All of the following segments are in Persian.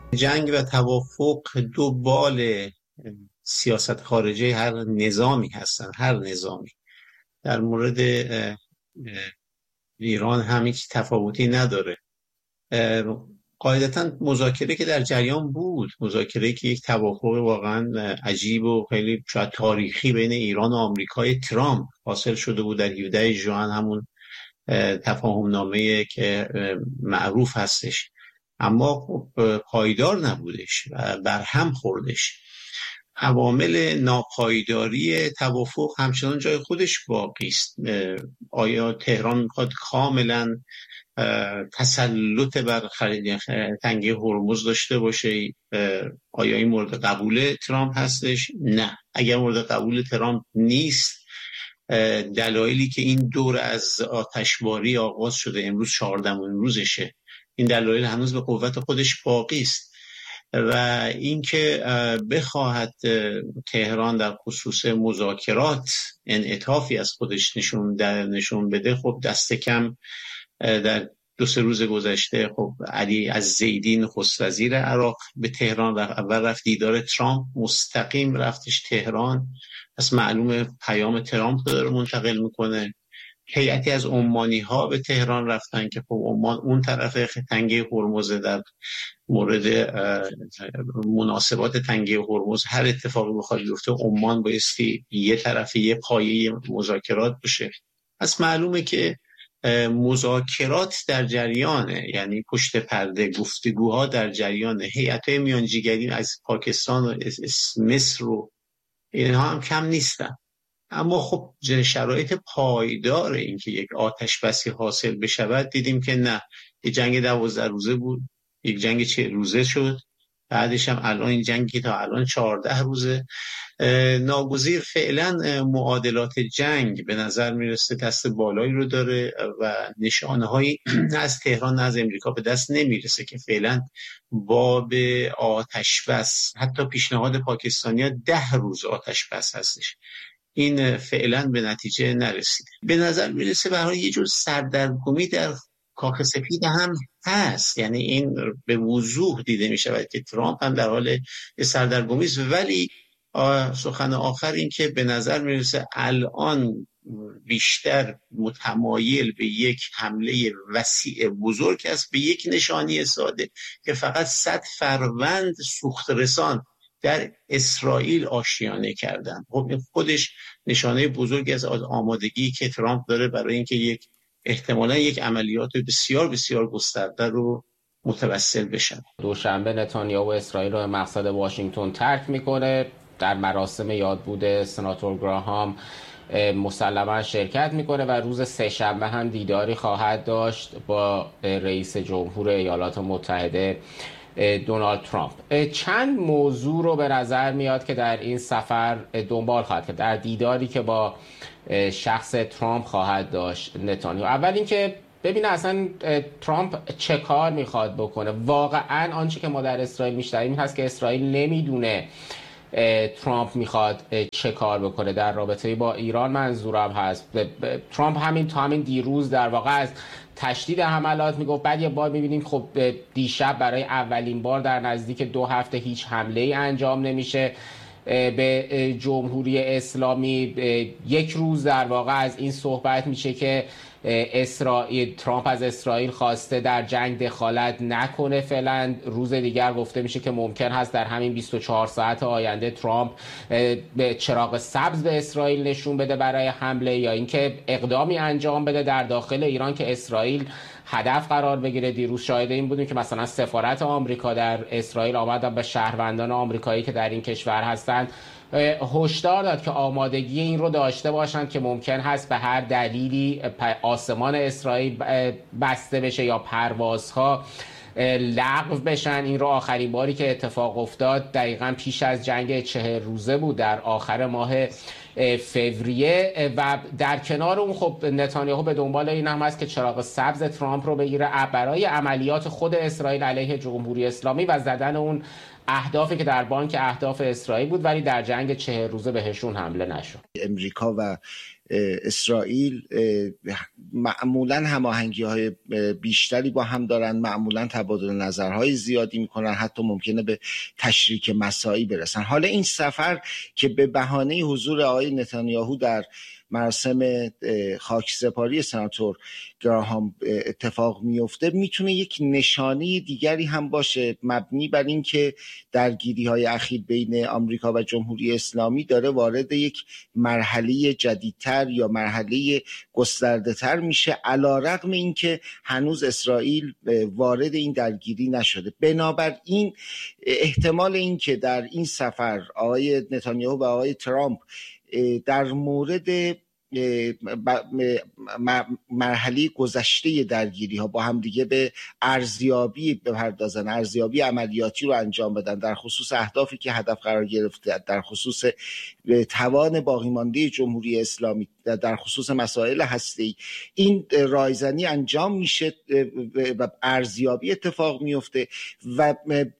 جنگ و توافق دو بال سیاست خارجی هر نظامی هستن، هر نظامی. در مورد ایران هم هیچ تفاوتی نداره. قاعدتا مذاکره که در جریان بود، مذاکره که یک توافق واقعا عجیب و خیلی شاید تاریخی بین ایران و آمریکای ترامپ حاصل شده بود در 17 ژوئن، همون تفاهم نامه که معروف هستش، اما خب پایدار نبودش و برهم خوردش. عوامل ناپایداری توافق همچنان جای خودش باقی است. آیا تهران میخواد کاملا تسلط بر تنگه هرمز داشته باشه؟ آیا این مورد قبول ترامپ هستش؟ نه. اگر مورد قبول ترامپ نیست، دلایلی که این دور از آتشباری آغاز شده، امروز 14 روزشه، این دلایل هنوز به قوت خودش باقی است و اینکه بخواهد تهران در خصوص مذاکرات انعطافی از خودش نشون بده، خب دست کم در 2-3 روز گذشته خب علی عزیزی نخست وزیر عراق به تهران رفت. اول رفت دیدار ترامپ، مستقیم رفتش تهران، پس معلومه پیام ترامپ داره منتقل میکنه. هیئتی از عمانی ها به تهران رفتن که خب عمان اون طرف تنگه هرمز، در مورد مناسبات تنگه هرمز هر اتفاقی بخواد بیفته عمان بایستی یه طرف یه پایه مذاکرات بشه. پس معلومه که مذاکرات در جریانه، یعنی پشت پرده گفتگوها در جریانه. هیئت‌های میانجیگری از پاکستان و مصر و اینها هم کم نیستن، اما خب شرایط پایدار این که یک آتش بسی حاصل بشود دیدیم که نه. یک جنگ 12 روزه بود، یک جنگ 40 روزه شد، بعدش هم الان این جنگی تا الان 14 روزه. ناگزیر فعلا معادلات جنگ به نظر میرسه دست بالایی رو داره و نشانه هایی از تهران نه از امریکا به دست نمیرسه که فعلا باب آتش بس، حتی پیشنهاد پاکستانی‌ها 10 روز آتش بس هستش، این فعلا به نتیجه نرسیده. به نظر میرسه برای یه جور سردرگمی در کاخ سفید هم هست، یعنی این به وضوح دیده میشود که ترامپ هم در حال سردرگمی است. ولی سخن آخر این که به نظر میرسه الان بیشتر متمایل به یک حمله وسیع بزرگ است، به یک نشانی ساده که فقط 100 فروند سوخت رسان در اسرائیل آشیانه کردن. خب این خودش نشانه بزرگی از آمادگی که ترامپ داره برای اینکه احتمالاً یک عملیات بسیار بسیار گسترده رو متوسل بشن. دوشنبه نتانیاهو اسرائیل رو مقصد واشنگتن ترک میکنه. در مراسم یادبود سناتور گراهام مسلما شرکت میکنه و روز سه‌شنبه هم دیداری خواهد داشت با رئیس جمهور ایالات متحده دونالد ترامپ. چند موضوع رو به نظر میاد که در این سفر دنبال خواهد کرد، در دیداری که با شخص ترامپ خواهد داشت نتانیاهو. اول اینکه ببینه اصلا ترامپ چه کار میخواد بکنه. واقعا آنچه که ما در اسرائیل میشنویم هست که اسرائیل نمیدونه ترامپ میخواد چه کار بکنه در رابطه با ایران. منظورم هست ترامپ همین دیروز در واقع از تشدید حملات میگفت، بعد یه بار میبینیم خب دیشب برای اولین بار در نزدیک 2 هفته هیچ حمله‌ای انجام نمیشه به جمهوری اسلامی. یک روز در واقع از این صحبت میشه که ترامپ از اسرائیل خواسته در جنگ دخالت نکنه فعلا. روز دیگر گفته میشه که ممکن هست در همین 24 ساعت آینده ترامپ به چراغ سبز به اسرائیل نشون بده برای حمله یا اینکه اقدامی انجام بده در داخل ایران که اسرائیل هدف قرار بگیره. دیروز شاهد این بودیم که مثلا سفارت آمریکا در اسرائیل آمد به شهروندان آمریکایی که در این کشور هستند هشدار داد که آمادگی این رو داشته باشند که ممکن هست به هر دلیلی آسمان اسرائیل بسته بشه یا پروازها لغو بشن. این رو آخرین باری که اتفاق افتاد دقیقاً پیش از جنگ 40 روزه بود در آخر ماه فوریه. و در کنار اون خب نتانیاهو به دنبال این هم هست که چراغ سبز ترامپ رو بگیره برای عملیات خود اسرائیل علیه جمهوری اسلامی و زدن اون اهدافی که در بانک اهداف اسرائیل بود، ولی در جنگ 40 روزه بهشون حمله نشد. امریکا و اسرائیل معمولا هماهنگی‌های بیشتری با هم دارن، معمولا تبادل نظرهای زیادی میکنن، حتی ممکنه به تشریک مساعی برسن. حالا این سفر که به بهانه حضور آقای نتانیاهو در مراسم خاکسپاری سناتور گراهام اتفاق میفته، میتونه یک نشانه دیگری هم باشه، مبنی بر این که درگیری‌های اخیر بین آمریکا و جمهوری اسلامی داره وارد یک مرحله جدیدتر یا مرحله گسترده‌تر میشه، علی‌رغم این که هنوز اسرائیل وارد این درگیری نشده. بنابراین احتمال این که در این سفر آقای نتانیاهو و آقای ترامپ در مورد مرحله گذشته درگیری ها با هم دیگه به ارزیابی بپردازن، ارزیابی عملیاتی رو انجام بدن در خصوص اهدافی که هدف قرار گرفته، در خصوص توان باقی مانده جمهوری اسلامی، در خصوص مسائل هسته‌ای، این رایزنی انجام میشه و ارزیابی اتفاق میفته و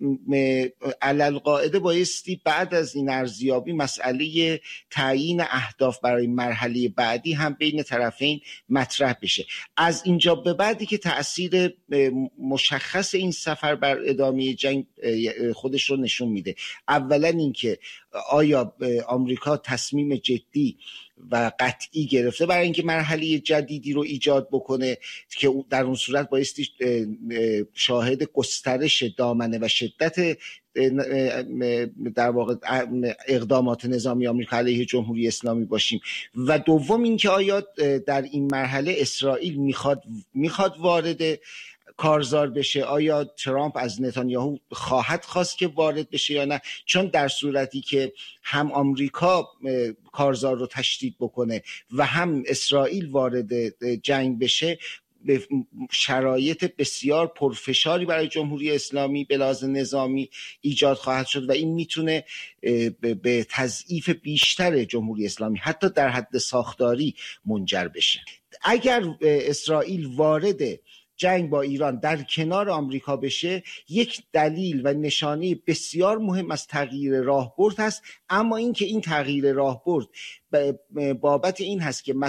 علالقاعده بایستی بعد از این ارزیابی مسئله تعیین اهداف برای مرحله بعدی هم بین طرفین مطرح بشه. از اینجا به بعدی که تأثیر مشخص این سفر بر ادامه جنگ خودش رو نشون میده. اولا اینکه آیا آمریکا تصمیم جدی و قطعی گرفته برای اینکه مرحله جدیدی رو ایجاد بکنه که در اون صورت بایستی شاهد گسترش دامنه و شدت در واقع اقدامات نظامی آمریکا علیه جمهوری اسلامی باشیم، و دوم اینکه آیا در این مرحله اسرائیل میخواد وارد کارزار بشه، آیا ترامپ از نتانیاهو خواهد خواست که وارد بشه یا نه، چون در صورتی که هم آمریکا کارزار رو تشدید بکنه و هم اسرائیل وارد جنگ بشه، به شرایط بسیار پرفشاری برای جمهوری اسلامی به لحاظ نظامی ایجاد خواهد شد و این میتونه به تضعیف بیشتر جمهوری اسلامی حتی در حد ساختاری منجر بشه. اگر اسرائیل وارد جنگ با ایران در کنار آمریکا بشه، یک دلیل و نشانه بسیار مهم از تغییر راهبرد هست، اما اینکه این تغییر راهبرد بابت این هست که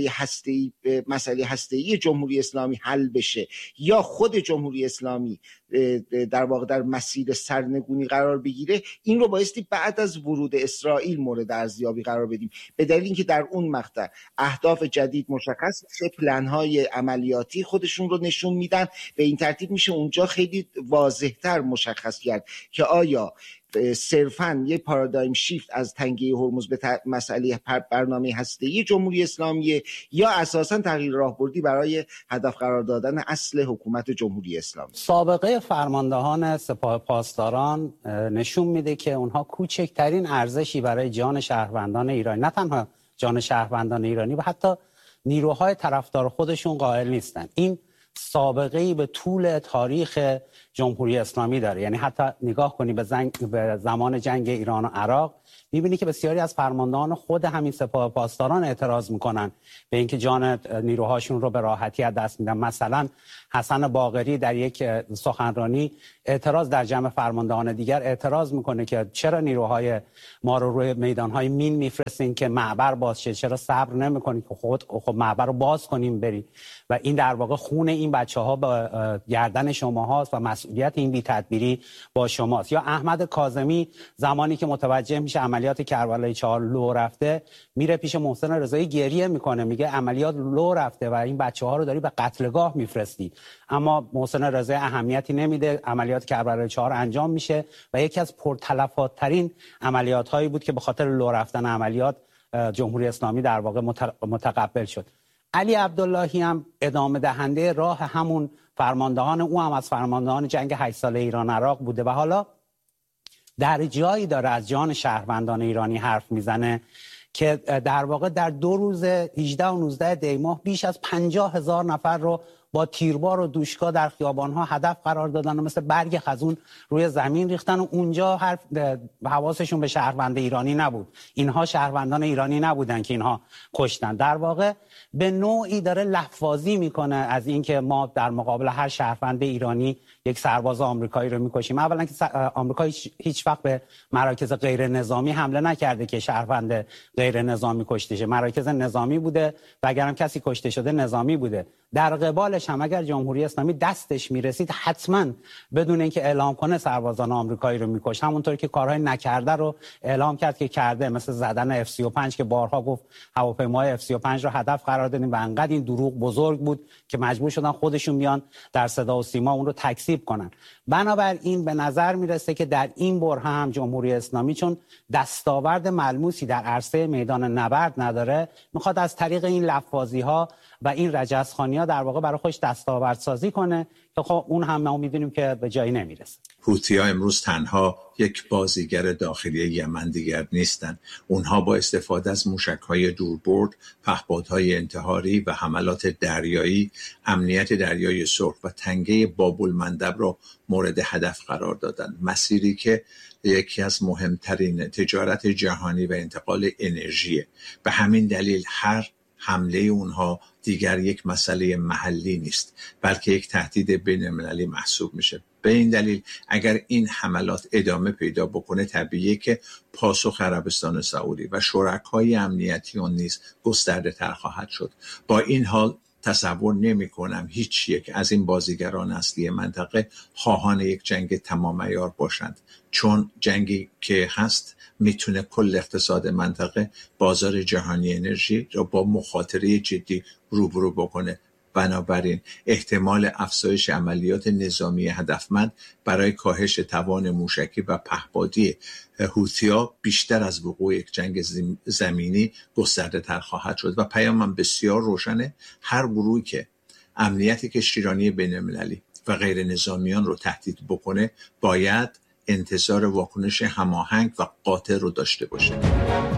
مسئله هسته‌ای جمهوری اسلامی حل بشه یا خود جمهوری اسلامی در واقع در مسیر سرنگونی قرار بگیره، این رو بایستی بعد از ورود اسرائیل مورد ارزیابی قرار بدیم، به دلیل اینکه در اون مقطع اهداف جدید مشخص میشه، پلن‌های عملیاتی خودشون رو نشون میدن، به این ترتیب میشه اونجا خیلی واضح‌تر مشخص کرد که آیا صرفاً یک پارادایم شیفت از تنگه هرمز به مسئله برنامه هسته‌ای جمهوری اسلامی یا اساساً تغییر راهبردی برای هدف قرار دادن اصل حکومت جمهوری اسلامی. سابقه فرماندهان سپاه پاسداران نشون میده که اونها کوچکترین ارزشی برای جان شهروندان ایرانی، نه تنها جان شهروندان ایرانی و حتی نیروهای طرفدار خودشون قائل نیستن. این سابقه‌ای به طول تاریخ جمهوری اسلامی داره. یعنی حتی نگاه کنی به زمان جنگ ایران و عراق، می‌بینی که بسیاری از فرماندهان خود همین سپاه پاسداران اعتراض می‌کنن به اینکه جان نیروهاشون رو به راحتی از دست میدن. مثلا حسن باقری در یک سخنرانی اعتراض در جمع فرماندهان دیگر اعتراض می‌کنه که چرا نیروهای ما رو روی میدان‌های مین می‌فرستین که معبر باز شه، چرا صبر نمی‌کنید که خود معبر رو باز کنیم برید، و این در واقع خون این بچه‌ها با گردن شماهاست و مسئولیت این بی‌تدبیری با شماست. یا احمد کاظمی زمانی که متوجه میشه عملیات کربلای 4 لو رفته، میره پیش محسن رضایی گریه میکنه، میگه عملیات لو رفته و این بچه‌ها رو داری به قتلگاه میفرستی. اما محسن رضایی اهمیتی نمیده، عملیات کربلای 4 انجام میشه و یکی از پرتلفات‌ترین عملیات‌هایی بود که به خاطر لو رفتن عملیات جمهوری اسلامی در واقع متقبل شد. علی عبداللهی هم ادامه دهنده راه همون فرماندهان، او هم از فرماندهان جنگ 8 ساله ایران عراق بوده و حالا در جایی داره از جان شهروندان ایرانی حرف میزنه که در واقع در 2 روز 18 و 19 دی ماه بیش از 50,000 نفر رو با تیربار و دوشکا در خیابان‌ها هدف قرار دادن و مثل برگ خزون روی زمین ریختن و اونجا حواسشون به شهروند ایرانی نبود. اینها شهروندان ایرانی نبودن که اینها کشتن. در واقع به نوعی داره لفاظی میکنه از اینکه ما در مقابل هر شهروند ایرانی یک سرباز آمریکایی رو میکشیم. اولا که آمریکا هیچ وقت به مراکز غیر نظامی حمله نکرده که شهروند غیر نظامی کشته شه. مراکز نظامی بوده و اگرم کسی کشته شده نظامی بوده. در قبالش هم اگر جمهوری اسلامی دستش میرسید حتما بدون اینکه اعلام کنه سربازان آمریکایی رو میکشت. همونطور که کارهای نکرده رو اعلام کرد که کرده، مثل زدن F-35 که بارها گفت هواپیمای F-35 رو هدف قرار دادیم و انقدر این دروغ بزرگ بود که مجبور شدن خودشون بیان در صدا و سیما اون رو تکذیب کنن. بنابراین به نظر میرسه که در این بره هم جمهوری اسلامی چون دستاورد ملموسی در عرصه میدان نبرد نداره، میخواد از طریق این لفاظی ها و این رجزخوانی ها در واقع برای خودش دستاورد سازی کنه که خب اون هم ما میدونیم که به جایی نمیرسه. حوثی‌ها امروز تنها یک بازیگر داخلی یمن دیگر نیستند. اونها با استفاده از موشک‌های دوربرد، پهپادهای انتحاری و حملات دریایی، امنیت دریای سرخ و تنگه باب‌المندب را مورد هدف قرار دادند. مسیری که یکی از مهمترین تجارت جهانی و انتقال انرژی. به همین دلیل هر حمله اونها دیگر یک مسئله محلی نیست، بلکه یک تهدید بین‌المللی محسوب میشه. به این دلیل اگر این حملات ادامه پیدا بکنه طبیعیه که پاسخ عربستان سعودی و شرکای امنیتی اون نیز گسترده تر خواهد شد. با این حال تصور نمی کنم هیچ یک از این بازیگران اصلی منطقه خواهان یک جنگ تمام عیار باشند، چون جنگی که هست میتونه کل اقتصاد منطقه، بازار جهانی انرژی را با مخاطره جدی روبرو بکنه. بنابراین احتمال افزایش عملیات نظامی هدفمند برای کاهش توان موشکی و پهپادی حوثی‌ها بیشتر از وقوع یک جنگ زمینی گسترده تر خواهد شد و پیامم بسیار روشنه. هر گروهی که امنیت کشتیرانی بین‌المللی و غیر نظامیان رو تهدید بکنه باید انتظار واکنش هماهنگ و قاطع رو داشته باشه.